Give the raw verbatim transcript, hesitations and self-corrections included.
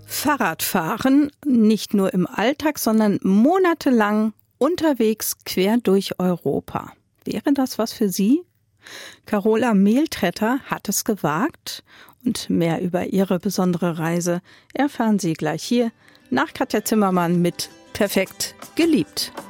Fahrradfahren, nicht nur im Alltag, sondern monatelang unterwegs quer durch Europa. Wäre das was für Sie? Carola Mehltretter hat es gewagt und mehr über ihre besondere Reise erfahren Sie gleich hier nach Katja Zimmermann mit Perfekt geliebt.